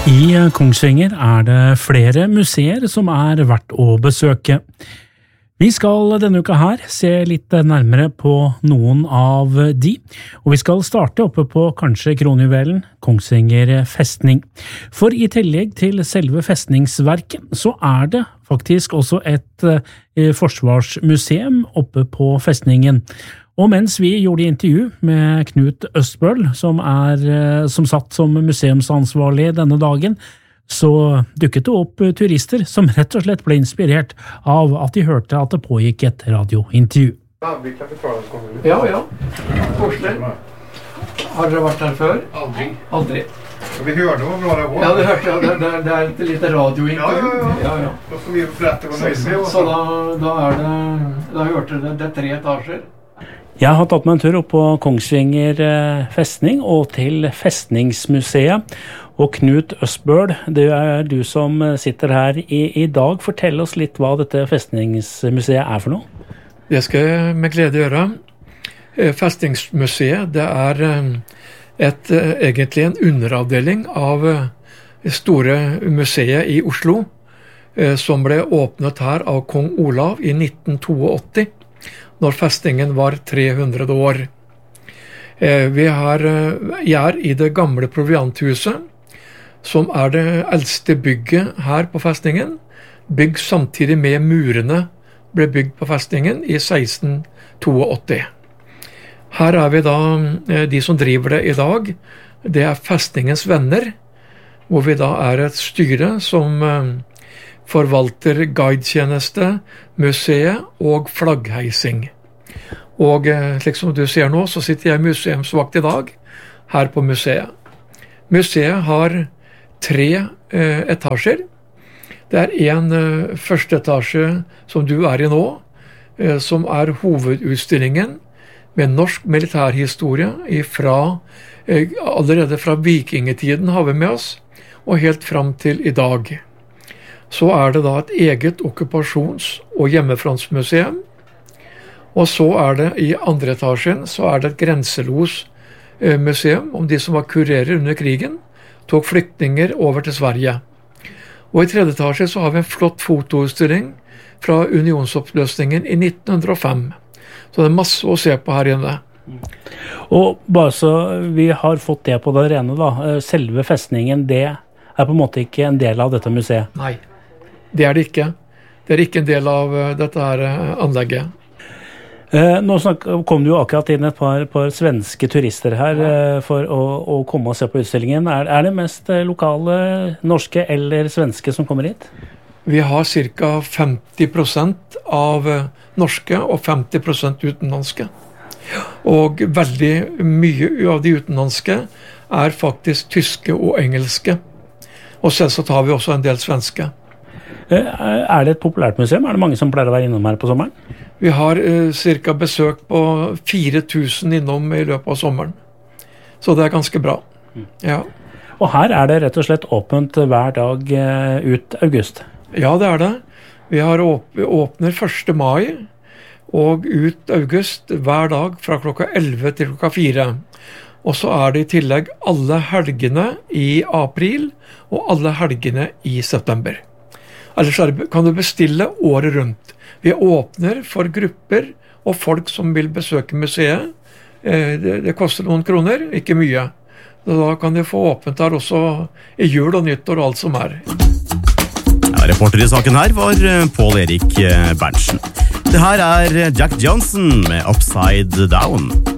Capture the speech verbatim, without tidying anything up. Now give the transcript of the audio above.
I Kongsvinger er det flere museer som er verdt å besøke. Vi skal denne uka her se litt nærmere på noen av de, og vi skal starte oppe på kanskje kronjuvelen, Kongsvinger festning. For i tillegg til selve festningsverket, så er det faktisk også et eh, forsvarsmuseum oppe på festningen. Og mens vi gjorde intervju med Knut Østbøl, som, er, som satt som museumsansvarlig denne dagen, så dukket det opp turister som rett og slett ble inspirert av at de hørte at det pågikk et radiointervju. Ja, ja. Korselig. Har dere vært her før? Aldri. Aldri. Vi hørte hvor bra det var. Ja, det hørte jeg. Det, det, det er et lite radiointervju. Ja, ja, ja. ja, ja. Og så mye flette på nøyde. Så, så da, da er det, da hørte dere det, det er tre etasjer. Jeg har tatt meg en tur opp på Kongsvinger festning og til Festningsmuseet. Og Knut Østbøl, det er du som sitter her i, i dag. Fortell oss litt hva dette Festningsmuseet er for noe. Det skal jeg med glede gjøre. Festningsmuseet, det er et, egentlig en underavdeling av store museet i Oslo, som ble åpnet her av kong Olav i nitten åttito. Når festningen var tre hundre år. Vi er, jeg er i det gamle provianthuset, som er det eldste bygget her på festningen. Bygg samtidig med murene ble bygd på festningen i seksten åttito. Her er vi da, de som driver det i dag, det er Festningens venner, hvor vi da er et styre som forvalter guidetjeneste, museet og flaggheising. Og slik som du ser nå, så sitter jeg museumsvakt i dag her på museet. Museet har tre eh, etasjer. Det er en eh, første etasje som du er i nå, eh, som er hovedutstillingen med norsk militærhistorie fra, eh, allerede fra vikingetiden har vi med oss, og helt fram til i dag. Så er det da et eget okkupasjons- og hjemmefrontsmuseum. Og så er det i andre etasjen så er det et grenselosmuseum om de som var kurerer under krigen, tok flyktninger over til Sverige. Og i tredje etasje så har vi en flott fotoutstilling fra unionsoppløsningen i nitten hundre og fem. Så det er masse å se på her inne. Og bare så vi har fått det på det rene da, selve festningen, det er på en måte ikke en del av dette museet? Nei. Det er det ikke. Det er ikke en del av dette her anlegget. Eh, nå snak, kom det jo akkurat inn et par, par svenske turister her eh, for å, å komme og se på utstillingen. Er, er det mest lokale, norske eller svenske som kommer hit? Vi har ca. femti prosent av norske og femti prosent utenlandske. Og veldig mye av de utenlandske er faktisk tyske og engelske. Og selvsagt har vi også en del svenske. Er det et populært museum? Er det mange som pleier å være innom her på sommeren? Vi har uh, cirka besøk på fire tusen innom i løpet av sommeren. Så det er ganske bra. Ja. Og her er det rett og slett åpent hver dag uh, ut august? Ja, det er det. Vi har åp åpner første mai og ut august hver dag fra klokka elleve til klokka fire. Og så er det i tillegg alle helgene i april og alle helgene i september. Ellers kan du bestille året rundt. Vi åpner for grupper og folk som vil besøke museet. Det, det koster noen kroner, ikke mye. Da kan de få åpent der også i jul og nyttår og alt som er. Ja, reporter i saken her var Pål Erik Berntsen. Det her er Jack Johnson med Upside Down.